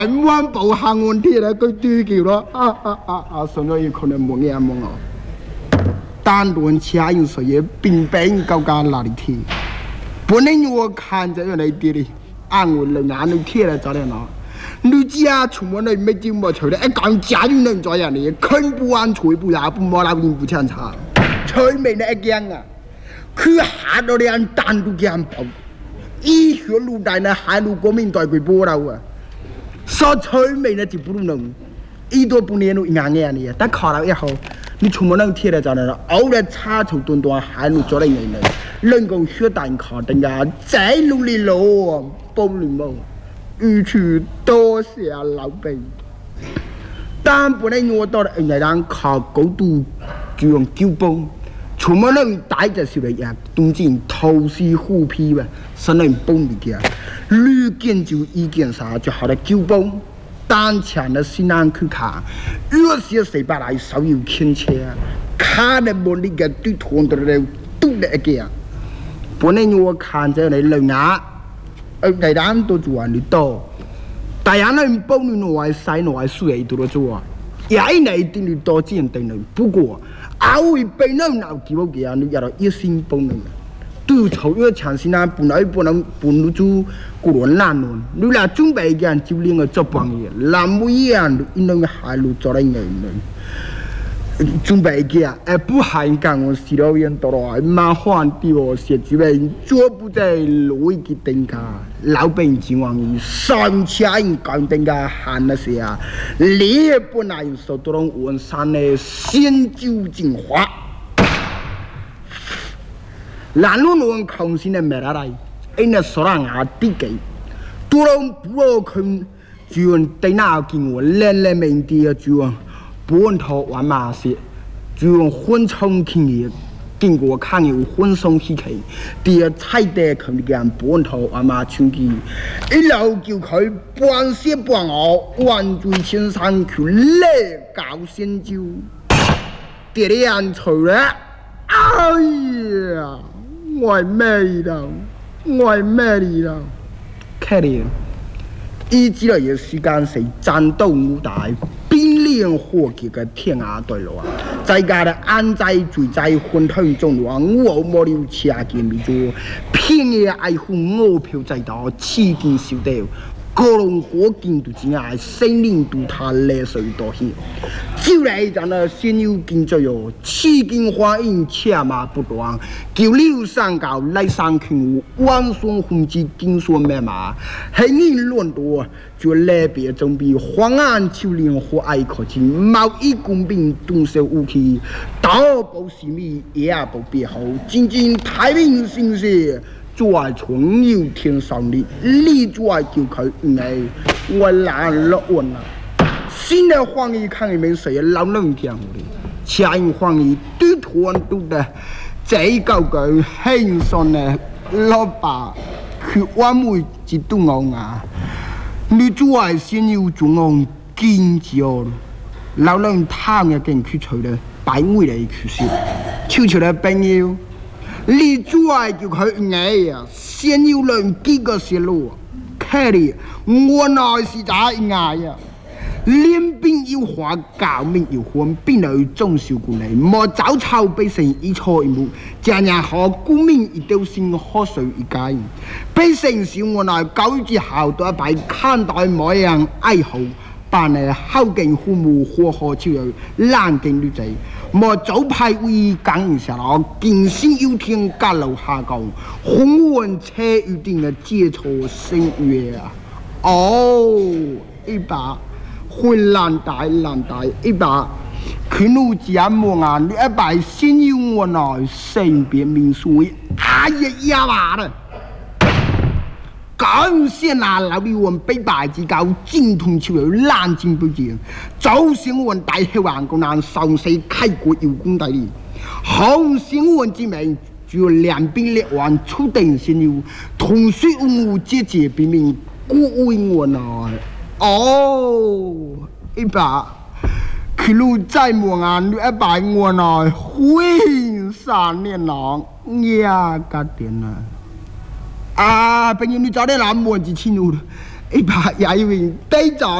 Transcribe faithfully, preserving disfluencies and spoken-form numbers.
万步行問題咧，佢對叫咯，啊啊啊啊！所以可能冇嘢冇哦。單論其他因素也並並高高哪裡去，本來我看着原來啲哩，按我兩眼都貼嚟做咧喏。你家出門嚟沒經過吹咧，一講家就能做樣哩，肯不按吹不也不摸老人不強差，吹沒那一樣啊，佢下到啲人單獨嘅包，醫學路大呢海路國民代佢波啦啊！所吹沒那就不能，一多不年路硬硬的，但考了以後，你出門能貼來做了，偶然插頭端端海路做了人呢，能夠學單考等下再努力咯，不禮貌，與去多謝老輩。但本來我到了人家讓考高度就用九崩，出門能帶着小來呀，東進投資虎皮吧，是能崩的嘅。旅建就意見啥就好了九崩，當前的西南去看，有些誰把來稍有傾斜，看的冇那個對頭的了都那個，本來我看着你兩眼，呃，大家都做你多，大家能幫你挪來塞挪來水都都做，也一定你多見定你，不過阿會被那鬧幾多嘅，你要到一心幫你。對頭要長時間本來不能本來就過亂難亂，你來準備嘅就連個做幫嘢，那麼樣你能海路做得硬呢？準備嘅誒不係講我試到人多咯，麻煩啲我寫準備做不在路嘅定價，老闆情況以上車人講定價喊那些啊，你本來受到文山的先酒精化。南路路空心的没来，哎那说让啊地给，多人不要看，就用对那经我连连面的就用本土玩马些，就用混充经验，经过看有混松起起，第二菜的看的讲本土玩马冲击，一路就佢半些半熬，万醉千山去累搞仙酒，第二除了，哎呀！我係咩啦？我係咩啦？睇嚟，依之類嘅時間是戰鬥武大，兵連火結嘅天涯對路啊！在家的安在聚在混沌中亂，我冇了車見未做，偏夜愛護我票制度，刺劍小調。個龍果見到之外，森林度他淚水多險。就來講呢，先有見咗喲，刺劍花影車馬不斷，叫溜山高來上群，萬雙紅旗金鎖咩馬，黑影亂多，就來別總比黃眼秋蓮和愛可親，毛衣工兵動手武器，刀寶西米也不別好，僅僅太平盛世。做春有天上的，你做就佢愛，我難落穩啦。新的皇帝看你們誰老能聽的，前一皇帝對團都的，最高個輕鬆的老爸，佢我妹只都我啊，你做先要做我堅持老能貪嘅勁去除咧，擺我嚟去說，悄悄的朋友。你做愛就佢愛呀，先有人幾個泄露，看你我那是咋愛呀？練兵要花，教命要混，邊度總受過嚟？莫早抄百姓一錯一幕，這樣好官民一條心好水一解。百姓是我那教育之後都一擺看待模樣愛好。但係後勁父母火火超有冷勁女仔，莫早派會講下咯，見先要聽隔路下講，紅雲車預定嘅接錯聲樂啊！哦，一把混爛大爛大一把，佢路節目啊，你一把先要我來性別民俗，哎呀呀嘛的！講先啦，老李我北白之交，精通潮流，冷靜不見。早先我大黑王公難上世開國有功大利，後先我之名就兩邊列王出定先有，同水五節節比命古為我來。哦，一把佢路在莫眼，一把我來會三年郎呀，個點啊！啊，朋友，你早點來，我就清楚了。 一把亚运得着。